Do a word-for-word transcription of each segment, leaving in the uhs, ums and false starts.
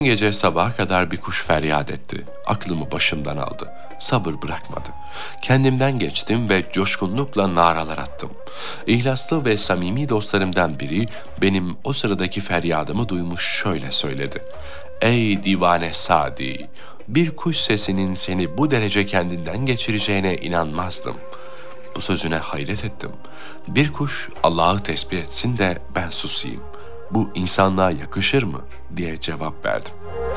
Gece sabaha kadar bir kuş feryat etti. Aklımı başımdan aldı. Sabır bırakmadı. Kendimden geçtim ve coşkunlukla naralar attım. İhlaslı ve samimi dostlarımdan biri benim o sıradaki feryadımı duymuş şöyle söyledi. Ey divane Sadi! Bir kuş sesinin seni bu derece kendinden geçireceğine inanmazdım. Bu sözüne hayret ettim. Bir kuş Allah'ı tesbih etsin de ben susayım. Bu insanlığa yakışır mı diye cevap verdim.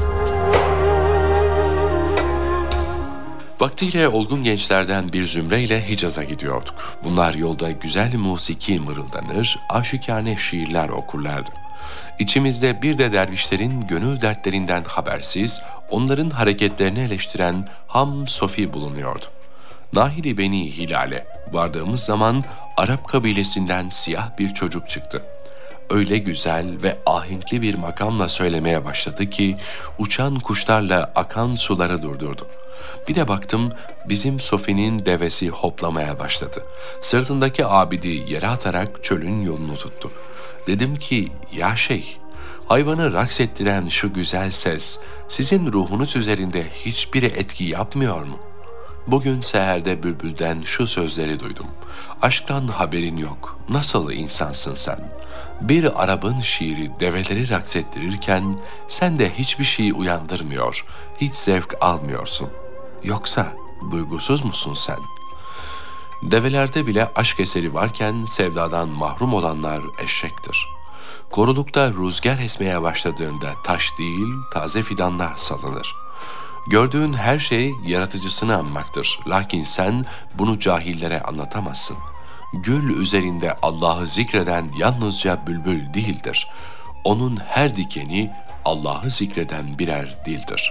Vaktiyle olgun gençlerden bir zümreyle Hicaz'a gidiyorduk. Bunlar yolda güzel musiki mırıldanır, aşikane şiirler okurlardı. İçimizde bir de dervişlerin gönül dertlerinden habersiz, onların hareketlerini eleştiren Ham Sofi bulunuyordu. Nahili Beni Hilal'e vardığımız zaman Arap kabilesinden siyah bir çocuk çıktı. Öyle güzel ve ahenkli bir makamla söylemeye başladı ki uçan kuşlarla akan suları durdurdu. Bir de baktım bizim Sofi'nin devesi hoplamaya başladı. Sırtındaki abidi yere atarak çölün yolunu tuttu. Dedim ki ya şeyh, hayvanı raks ettiren şu güzel ses sizin ruhunuz üzerinde hiçbir etki yapmıyor mu? Bugün seherde bülbülden şu sözleri duydum. Aşktan haberin yok. Nasıl insansın sen? Bir Arap'ın şiiri develeri raks ettirirken sen de hiçbir şey uyandırmıyor, hiç zevk almıyorsun. Yoksa duygusuz musun sen? Develerde bile aşk eseri varken sevdadan mahrum olanlar eşektir. Korulukta rüzgar esmeye başladığında taş değil, taze fidanlar salınır. Gördüğün her şey yaratıcısını anmaktır. Lakin sen bunu cahillere anlatamazsın. Gül üzerinde Allah'ı zikreden yalnızca bülbül değildir. Onun her dikeni Allah'ı zikreden birer dildir.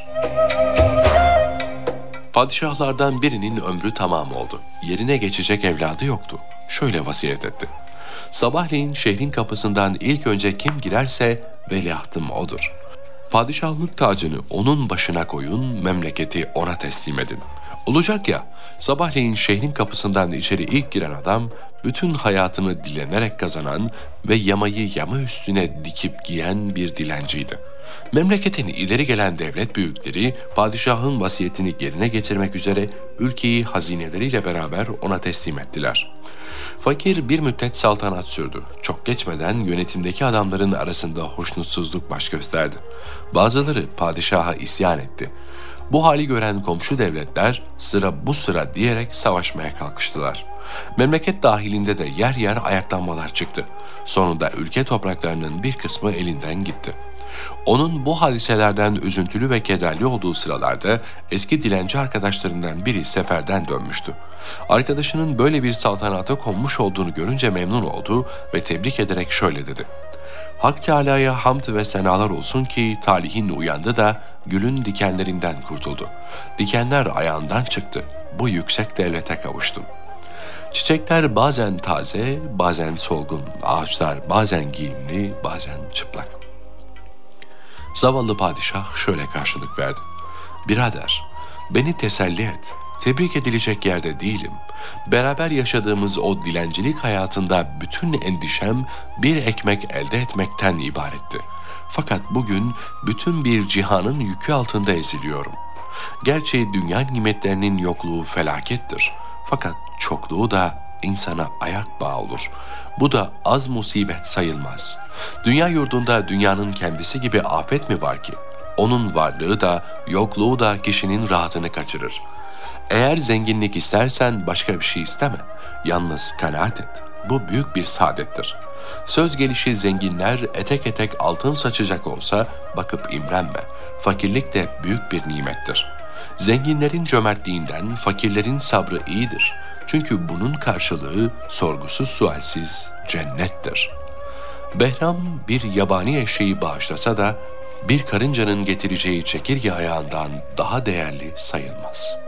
Padişahlardan birinin ömrü tamam oldu. Yerine geçecek evladı yoktu. Şöyle vasiyet etti. Sabahleyin şehrin kapısından ilk önce kim girerse veliahtım odur. Padişahlık tacını onun başına koyun, memleketi ona teslim edin. Olacak ya, sabahleyin şehrin kapısından içeri ilk giren adam, bütün hayatını dilenerek kazanan ve yamayı yama üstüne dikip giyen bir dilenciydi. Memleketin ileri gelen devlet büyükleri, padişahın vasiyetini yerine getirmek üzere ülkeyi hazineleriyle beraber ona teslim ettiler. Fakir bir müddet saltanat sürdü. Çok geçmeden yönetimdeki adamların arasında hoşnutsuzluk baş gösterdi. Bazıları padişaha isyan etti. Bu hali gören komşu devletler sıra bu sıra diyerek savaşmaya kalkıştılar. Memleket dahilinde de yer yer ayaklanmalar çıktı. Sonunda ülke topraklarının bir kısmı elinden gitti. Onun bu hadiselerden üzüntülü ve kederli olduğu sıralarda eski dilenci arkadaşlarından biri seferden dönmüştü. Arkadaşının böyle bir saltanata konmuş olduğunu görünce memnun oldu ve tebrik ederek şöyle dedi. Hak Teâlâ'ya hamd ve senalar olsun ki talihin uyandı da gülün dikenlerinden kurtuldu. Dikenler ayağından çıktı. Bu yüksek devlete kavuştum. Çiçekler bazen taze, bazen solgun. Ağaçlar bazen giyimli, bazen çıplak. Zavallı padişah şöyle karşılık verdi. Birader, beni teselli et. Tebrik edilecek yerde değilim. Beraber yaşadığımız o dilencilik hayatında bütün endişem bir ekmek elde etmekten ibaretti. Fakat bugün bütün bir cihanın yükü altında eziliyorum. Gerçi dünya nimetlerinin yokluğu felakettir. Fakat çokluğu da insana ayak bağı olur. Bu da az musibet sayılmaz. Dünya yurdunda dünyanın kendisi gibi afet mi var ki? Onun varlığı da yokluğu da kişinin rahatını kaçırır. Eğer zenginlik istersen başka bir şey isteme. Yalnız kanaat et. Bu büyük bir saadettir. Söz gelişi zenginler etek etek altın saçacak olsa bakıp imrenme. Fakirlik de büyük bir nimettir. Zenginlerin cömertliğinden fakirlerin sabrı iyidir. Çünkü bunun karşılığı sorgusuz sualsiz cennettir. Behram bir yabani eşeği bağışlasa da bir karıncanın getireceği çekirge ayağından daha değerli sayılmaz.